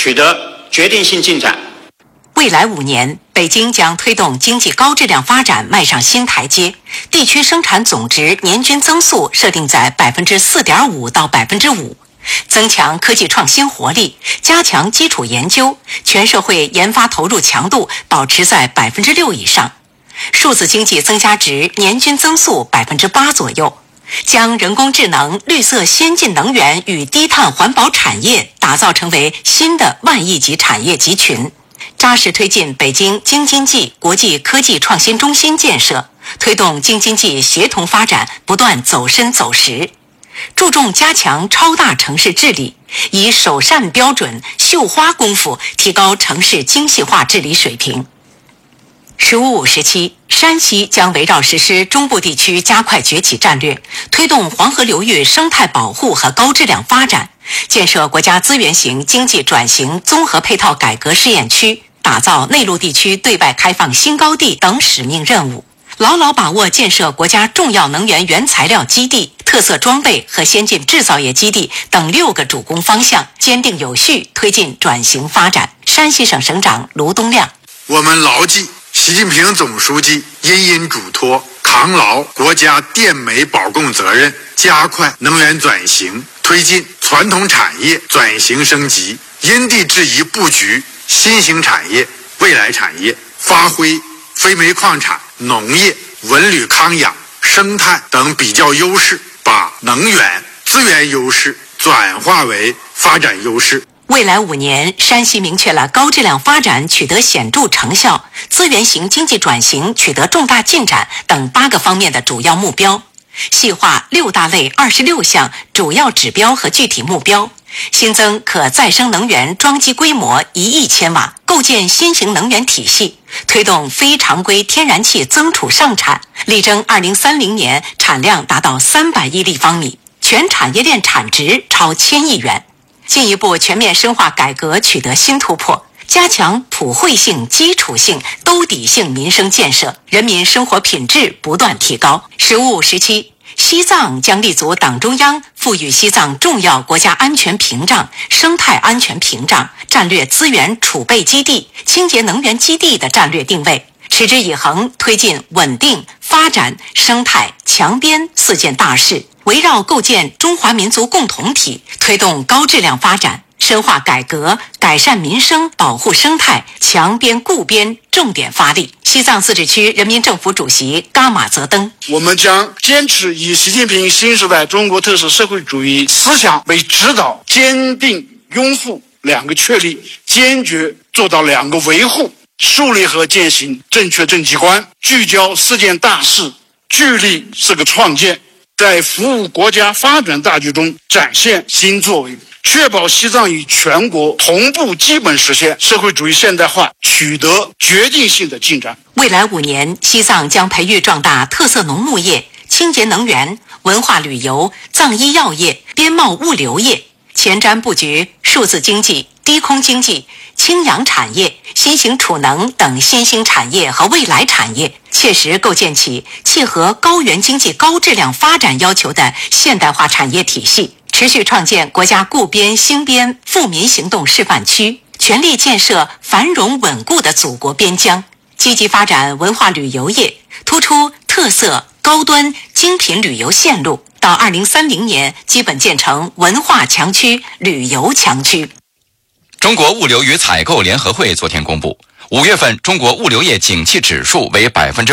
取得决定性进展。 未来5年，北京将推动经济高质量发展迈上新台阶，地区生产总值年均增速设定在 4.5% 到 5%， 增强科技创新活力，加强基础研究，全社会研发投入强度保持在 6% 以上，数字经济增加值年均增速 8% 左右，将人工智能、绿色先进能源与低碳环保产业打造成为新的万亿级产业集群，扎实推进北京京津冀国际科技创新中心建设，推动京津冀协同发展不断走深走实，注重加强超大城市治理，以首善标准、绣花功夫提高城市精细化治理水平。15-57，山西将围绕实施中部地区加快崛起战略，推动黄河流域生态保护和高质量发展，建设国家资源型经济转型综合配套改革试验区，打造内陆地区对外开放新高地等使命任务，牢牢把握建设国家重要能源原材料基地、特色装备和先进制造业基地等6个主攻方向，坚定有序推进转型发展。山西省省长卢东亮： 我们牢记习近平总书记殷嘱托，扛牢国家电煤保供责任，加快能源转型，推进传统产业转型升级，因地制宜布局新型产业、未来产业，发挥非煤矿产、农业、文旅康养、生态等比较优势，把能源资源优势转化为发展优势。 未来5年，山西明确了高质量发展取得显著成效、资源型经济转型取得重大进展等8个方面的主要目标，细化6大类26项主要指标和具体目标，新增可再生能源装机规模1亿千瓦，构建新型能源体系，推动非常规天然气增储上产，力争2030年产量达到300亿立方米，全产业链产值超1000亿元。进一步全面深化改革取得新突破，加强普惠性、基础性、兜底性民生建设，人民生活品质不断提高。15-17，西藏将立足党中央赋予西藏重要国家安全屏障、生态安全屏障、战略资源储备基地、清洁能源基地的战略定位，持之以恒推进稳定、发展、生态、强边4件大事，围绕构建中华民族共同体，推动高质量发展，深化改革，改善民生，保护生态，强边固边重点发力。西藏自治区人民政府主席噶玛泽登： 我们将坚持以习近平新时代中国特色社会主义思想为指导，坚定拥护2个确立，坚决做到2个维护，树立和践行正确政绩观，聚焦4件大事，聚力4个创建，在服务国家发展大局中展现新作为，确保西藏与全国同步基本实现社会主义现代化取得决定性的进展。 未来5年，西藏将培育壮大特色农牧业、清洁能源、文化旅游、藏医药业、边贸物流业，前瞻布局数字经济、低空经济、氢氧产业、新型储能等新兴产业和未来产业，切实构建起契合高原经济高质量发展要求的现代化产业体系，持续创建国家固边兴边富民行动示范区，全力建设繁荣稳固的祖国边疆，积极发展文化旅游业，突出特色、高端、精品旅游线路，到2030年基本建成文化强区、旅游强区。 中国物流与采购联合会昨天公布，5月份中国物流业景气指数为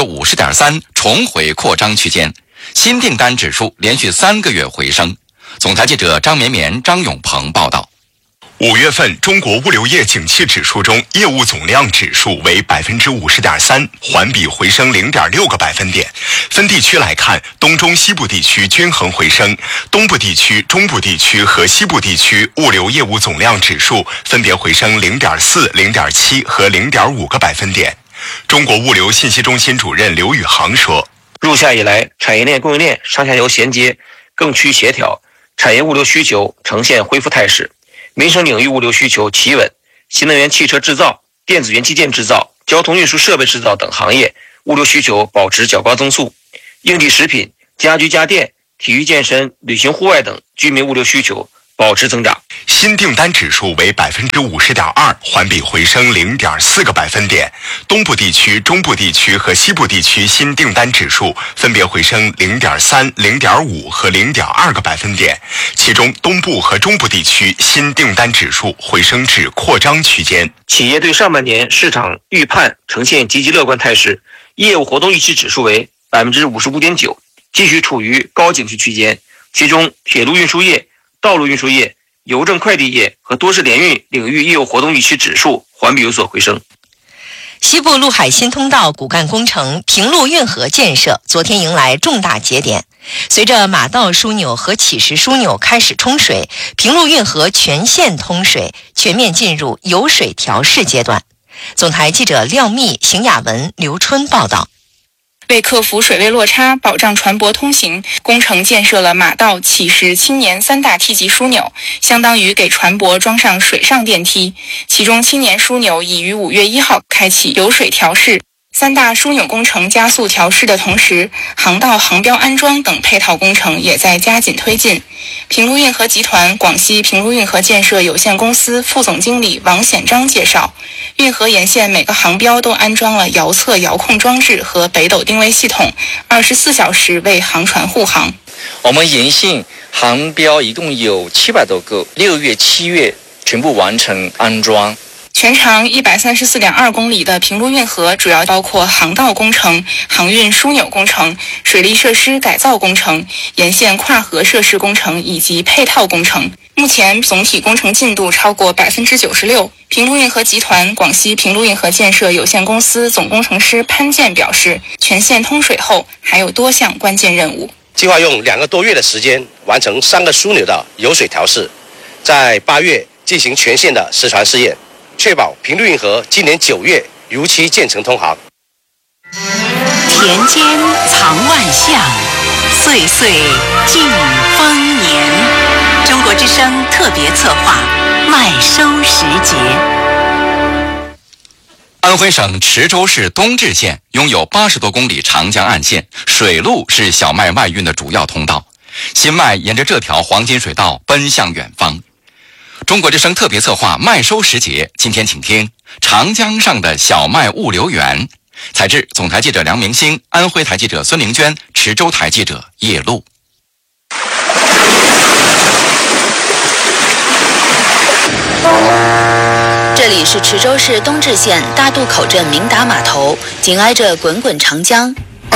50.3%， 重回扩张区间，新订单指数连续3个月回升。总台记者张绵绵、张永鹏报道。 5月份中国物流业景气指数中，业务总量指数为 50.3%， 环比回升 0.6个百分点。分地区来看，东中西部地区均衡回升，东部地区、中部地区和西部地区物流业务总量指数分别回升 0.4、0.7 和 0.5个百分点。中国物流信息中心主任刘宇航说， 入夏以来，产业链供应链上下游衔接更趋协调，产业物流需求呈现恢复态势，民生领域物流需求企稳，新能源汽车制造、电子元器件制造、交通运输设备制造等行业物流需求保持较高增速，应季食品、家居家电、体育健身、旅行户外等居民物流需求保持增长。 新订单指数为50.2%，环比回升0.4个百分点。东部地区、中部地区和西部地区新订单指数分别回升0.3、0.5和0.2个百分点。其中，东部和中部地区新订单指数回升至扩张区间。 企业对上半年市场预判呈现积极乐观态势，业务活动预期指数为55.9%，继续处于高景气区间。其中，铁路运输业、道路运输业、邮政快递业和多式联运领域业务活动预期指数环比有所回升。 西部陆海新通道骨干工程平陆运河建设昨天迎来重大节点，随着马道枢纽和起石枢纽开始冲水，平陆运河全线通水，全面进入有水调试阶段。总台记者廖密、邢雅文、刘春报道。 为克服水位落差，保障船舶通行，工程建设了马道、起石、青年3大梯级枢纽，相当于给船舶装上水上电梯。其中青年枢纽已于5月1号开启有水调试。3大枢纽工程加速调试的同时，航道航标安装等配套工程也在加紧推进。平陆运河集团广西平陆运河建设有限公司副总经理王显章介绍，运河沿线每个航标都安装了遥测遥控装置和北斗定位系统，24小时为航船护航。 我们沿线航标一共有700多个，6月、7月全部完成安装。 全长134.2公里的平陆运河主要包括航道工程、航运枢纽工程、水利设施改造工程、沿线跨河设施工程以及配套工程。目前总体工程进度超过96%。平陆运河集团广西平陆运河建设有限公司总工程师潘健表示，全线通水后还有多项关键任务。 计划用2个多月的时间完成3个枢纽的有水调试，在8月进行全线的实船试验，确保平陆运河今年9月如期建成通航。 田间藏万象，岁岁尽丰年。中国之声特别策划，麦收时节。 安徽省池州市东至县拥有80多公里长江岸线，水路是小麦外运的主要通道。新麦沿着这条黄金水道奔向远方。中国之声特别策划麦收时节，今天请听长江上的小麦物流园。采制总台记者梁明星，安徽台记者孙玲娟，池州台记者叶璐。 这里是池州市东至县大渡口镇明达码头，紧挨着滚滚长江。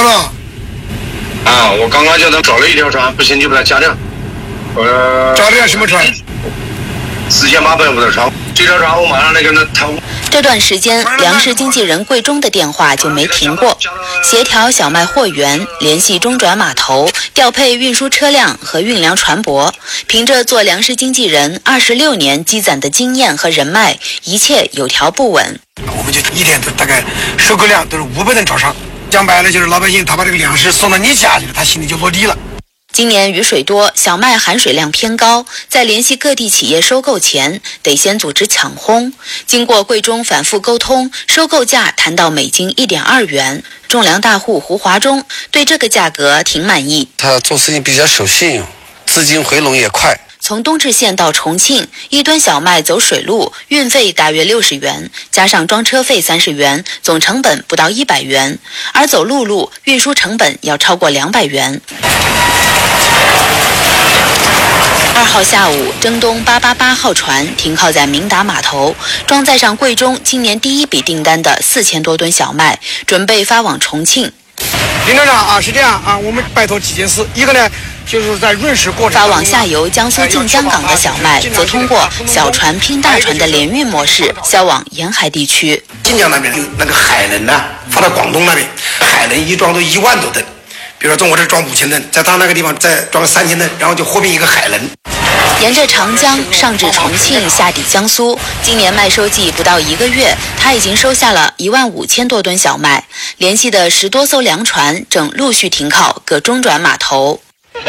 我刚刚叫他找了一条船，不行就把它加掉。 找了什么船 ？4850的船。这条船我马上来跟他谈。 这段时间，粮食经纪人桂中的电话就没停过，协调小麦货源，联系中转码头，调配运输车辆和运粮船舶。凭着做粮食经纪人26年积攒的经验和人脉，一切有条不紊。 我们就一天大概收购量都是500吨朝上，讲白了就是老百姓他把这个粮食送到你家里了，他心里就落地了。 今年雨水多，小麦含水量偏高，在联系各地企业收购前，得先组织抢烘。经过桂中反复沟通，收购价谈到每斤1.2元。种粮大户胡华忠对这个价格挺满意。 他做事情比较守信用，资金回笼也快。 从东至县到重庆，1吨小麦走水路，运费大约60元，加上装车费30元，总成本不到100元。而走陆路，运输成本要超过200元。2号下午，征东888号船停靠在明达码头，装载上桂中今年第一笔订单的4000多吨小麦，准备发往重庆。 林站长是这样我们拜托几件事，一个呢就是在润时过程发往下游江苏晋江港的小麦，则通过小船拼大船的联运模式销往沿海地区。 晋江那边那个海轮发到广东那边，海轮一装都1万多吨。比如说从我这装5000吨，在他那个地方再装3000吨，然后就合并一个海轮。 沿着长江上至重庆，下抵江苏。今年麦收季不到1个月，他已经收下了15000多吨小麦。联系的10多艘粮船正陆续停靠各中转码头。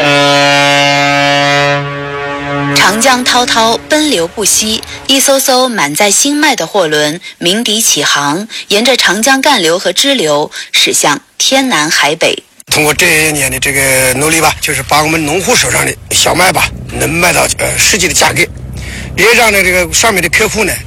长江滔滔，奔流不息，一艘艘满载新麦的货轮鸣笛起航，沿着长江干流和支流驶向天南海北。 通过这些年的这个努力吧，就是把我们农户手上的小麦吧，能卖到实际的价格，也让这个上面的客户呢